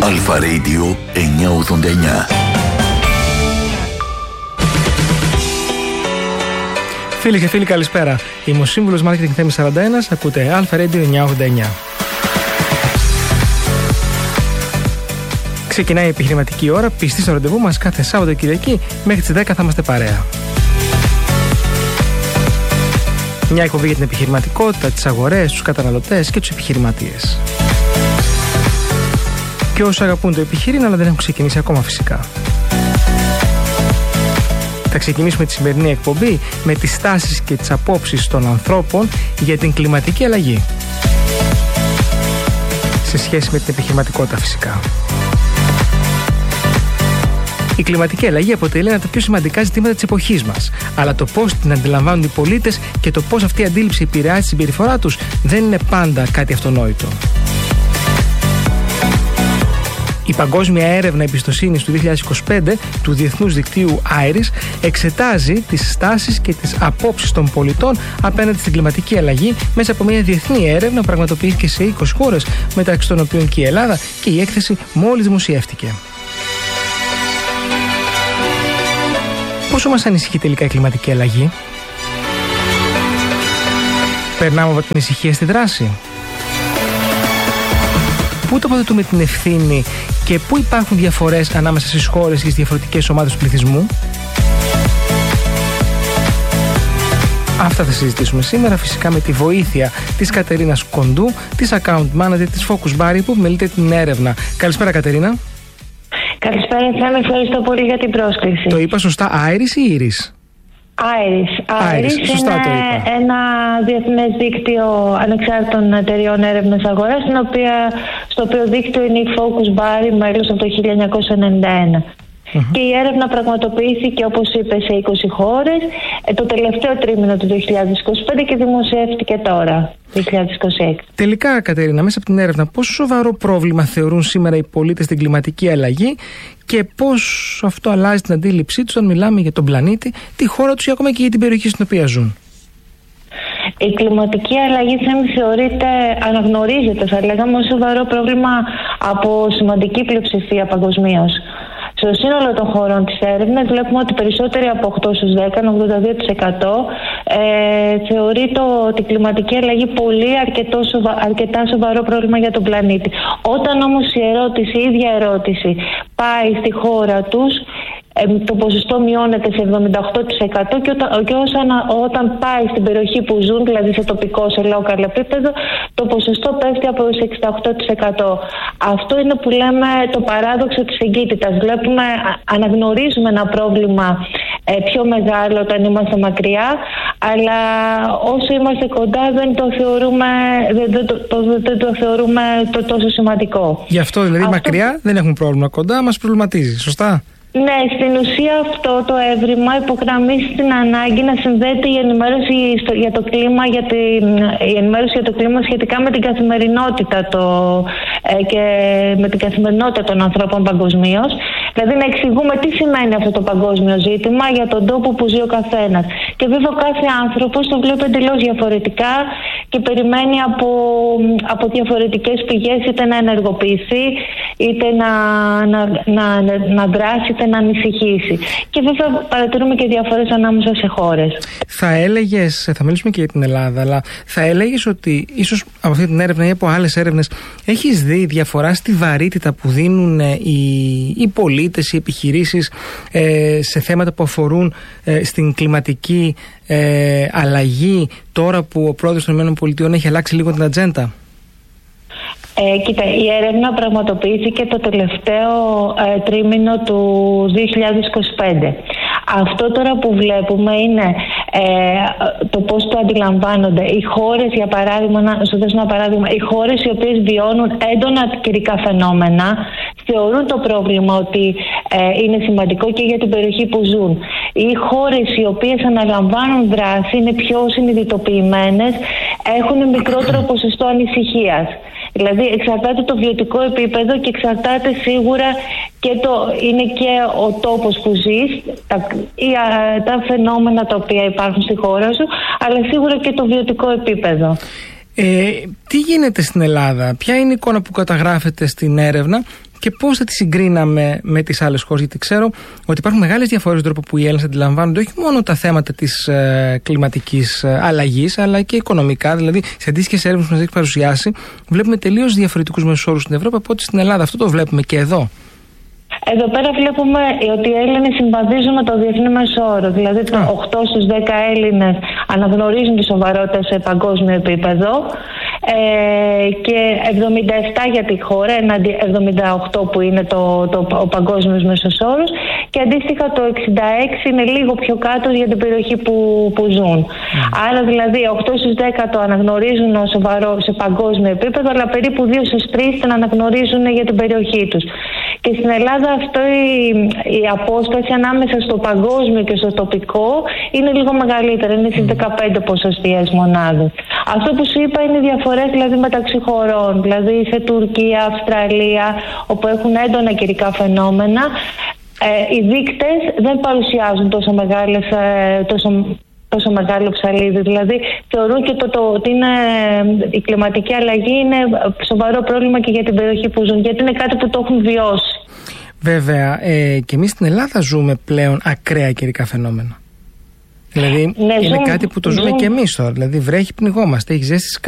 Αλφα Radio 989. Φίλοι και φίλοι, καλησπέρα. Είμαι ο σύμβουλος Marketing Θέμης 41. Ακούτε Αλφα Radio 989. Ξεκινάει η επιχειρηματική ώρα. Πιστοί στο ραντεβού μας κάθε Σάββατο και Κυριακή. Μέχρι τις 10 θα είμαστε παρέα. Μια εκπομπή για την επιχειρηματικότητα, τις αγορές, τους καταναλωτές και τους επιχειρηματίες. Και όσοι αγαπούν το επιχείρημα, αλλά δεν έχουν ξεκινήσει ακόμα φυσικά. Θα ξεκινήσουμε τη σημερινή εκπομπή με τις στάσεις και τις απόψεις των ανθρώπων για την κλιματική αλλαγή. Σε σχέση με την επιχειρηματικότητα φυσικά. Η κλιματική αλλαγή αποτελεί ένα από τα πιο σημαντικά ζητήματα της εποχής μας. Αλλά το πώς την αντιλαμβάνουν οι πολίτες και το πώς αυτή η αντίληψη επηρεάζει τη συμπεριφορά τους δεν είναι πάντα κάτι αυτονόητο. Η παγκόσμια έρευνα εμπιστοσύνης του 2025 του Διεθνούς Δικτύου IRIS εξετάζει τις στάσεις και τις απόψεις των πολιτών απέναντι στην κλιματική αλλαγή μέσα από μια διεθνή έρευνα που πραγματοποιήθηκε σε 20 χώρες, μεταξύ των οποίων και η Ελλάδα, και η έκθεση μόλις δημοσιεύτηκε. Πόσο μας ανησυχεί τελικά η κλιματική αλλαγή? Περνάμε από την ησυχία στη δράση? Πού τοποθετούμε την ευθύνη και πού υπάρχουν διαφορές ανάμεσα στις χώρες και στις διαφορετικές ομάδες του πληθυσμού? Αυτά θα συζητήσουμε σήμερα, φυσικά με τη βοήθεια της Κατερίνας Κοντού, της Account Manager της Focus Bar, που μελείται την έρευνα. Καλησπέρα, Κατερίνα. Καλησπέρα, Θέμη. Ευχαριστώ πολύ για την πρόσκληση. Το είπα σωστά, Iris ή Iris? Iris είναι ένα διεθνές δίκτυο ανεξάρτητων εταιριών έρευνας αγοράς, στο οποίο δίκτυο είναι η Focus Bar, μέλος από το 1991. Και η έρευνα πραγματοποιήθηκε, όπως είπε, σε 20 χώρες το τελευταίο τρίμηνο του 2025 και δημοσιεύτηκε τώρα, 2026. Τελικά, Κατερίνα, μέσα από την έρευνα, πόσο σοβαρό πρόβλημα θεωρούν σήμερα οι πολίτες την κλιματική αλλαγή και πώς αυτό αλλάζει την αντίληψή τους αν μιλάμε για τον πλανήτη, τη χώρα τους ή ακόμα και για την περιοχή στην οποία ζουν? Η κλιματική αλλαγή αναγνωρίζεται, θα λέγαμε, ως σοβαρό πρόβλημα από σημαντική πλειοψηφία παγκοσμίως. Στο σύνολο των χωρών της έρευνας βλέπουμε ότι περισσότεροι από 8 στους 10, 82%, θεωρεί την κλιματική αλλαγή αρκετά σοβαρό πρόβλημα για τον πλανήτη. Όταν όμως η ίδια ερώτηση πάει στη χώρα τους, το ποσοστό μειώνεται σε 78% και όταν πάει στην περιοχή που ζουν, δηλαδή σε τοπικό, σε local επίπεδο, το ποσοστό πέφτει από 68%. Αυτό είναι που λέμε το παράδοξο της εγκύτητας. Αναγνωρίζουμε ένα πρόβλημα πιο μεγάλο όταν είμαστε μακριά, αλλά όσο είμαστε κοντά δεν το θεωρούμε τόσο σημαντικό. Γι' αυτό δηλαδή μακριά δεν έχουμε πρόβλημα, κοντά μας προβληματίζει, σωστά? Ναι, στην ουσία αυτό το έβριμα υπογραμμίζει την ανάγκη να συνδέεται η ενημέρωση για το κλίμα σχετικά με την καθημερινότητα και με την καθημερινότητα των ανθρώπων παγκοσμίως. Δηλαδή να εξηγούμε τι σημαίνει αυτό το παγκόσμιο ζήτημα για τον τόπο που ζει ο καθένας. Και βέβαια κάθε άνθρωπος το βλέπει εντελώς διαφορετικά και περιμένει από διαφορετικές πηγές είτε να ενεργοποιηθεί, είτε να δράσει, είτε να ανησυχήσει. Και βέβαια παρατηρούμε και διαφορές ανάμεσα σε χώρες. Θα μιλήσουμε και για την Ελλάδα, αλλά θα έλεγες ότι ίσως από αυτή την έρευνα ή από άλλες έρευνες έχεις δει διαφορά στη βαρύτητα που δίνουν οι πολίτες, οι επιχειρήσεις σε θέματα που αφορούν στην κλιματική αλλαγή, τώρα που ο πρόεδρος των ΗΠΑ έχει αλλάξει λίγο την ατζέντα? Κοίτα, η έρευνα πραγματοποιήθηκε το τελευταίο τρίμηνο του 2025. Αυτό τώρα που βλέπουμε είναι το πώς το αντιλαμβάνονται οι χώρες, για παράδειγμα, οι χώρες οι οποίες βιώνουν έντονα καιρικά φαινόμενα θεωρούν το πρόβλημα ότι είναι σημαντικό και για την περιοχή που ζουν. Οι χώρες οι οποίες αναλαμβάνουν δράση είναι πιο συνειδητοποιημένες, έχουν μικρότερο ποσοστό ανησυχίας. Δηλαδή εξαρτάται το βιωτικό επίπεδο και εξαρτάται σίγουρα είναι και ο τόπος που ζεις, τα φαινόμενα τα οποία υπάρχουν στη χώρα σου, αλλά σίγουρα και το βιωτικό επίπεδο. Τι γίνεται στην Ελλάδα, ποια είναι η εικόνα που καταγράφεται στην έρευνα και πώς θα τη συγκρίναμε με τις άλλες χώρες? Γιατί ξέρω ότι υπάρχουν μεγάλες διαφορές στον τρόπο που οι Έλληνες αντιλαμβάνονται όχι μόνο τα θέματα της κλιματικής αλλαγής, αλλά και οικονομικά. Δηλαδή, σε αντίστοιχες έρευνες που μας έχει παρουσιάσει, βλέπουμε τελείως διαφορετικούς μέσους όρους στην Ευρώπη από ό,τι στην Ελλάδα. Αυτό το βλέπουμε και εδώ. Εδώ πέρα βλέπουμε ότι οι Έλληνες συμβαδίζουν με το διεθνή μέσο όρο. Δηλαδή, 8 στους 10 Έλληνες αναγνωρίζουν τη σοβαρότητα σε παγκόσμιο επίπεδο και 77 για τη χώρα, έναντι 78 που είναι ο παγκόσμιος μέσος όρος, και αντίστοιχα το 66 είναι λίγο πιο κάτω για την περιοχή που ζουν. Άρα δηλαδή 8 στους 10 το αναγνωρίζουν ως σοβαρό σε παγκόσμιο επίπεδο, αλλά περίπου 2 στους 3 τον αναγνωρίζουν για την περιοχή τους. Και στην Ελλάδα αυτό η απόσταση ανάμεσα στο παγκόσμιο και στο τοπικό είναι λίγο μεγαλύτερη, είναι στις 15 ποσοστιαίες μονάδες. Αυτό που σου είπα είναι οι διαφορές δηλαδή μεταξύ χωρών, δηλαδή σε Τουρκία, Αυστραλία, όπου έχουν έντονα καιρικά φαινόμενα, οι δείκτες δεν παρουσιάζουν τόσο μεγάλο ψαλίδι. Δηλαδή θεωρούν και ότι η κλιματική αλλαγή είναι σοβαρό πρόβλημα και για την περιοχή που ζουν, γιατί είναι κάτι που το έχουν βιώσει. Βέβαια, και εμείς στην Ελλάδα ζούμε πλέον ακραία καιρικά φαινόμενα. Δηλαδή είναι κάτι που το ζούμε και εμείς τώρα. Δηλαδή βρέχει, πνιγόμαστε, έχει ζέστη.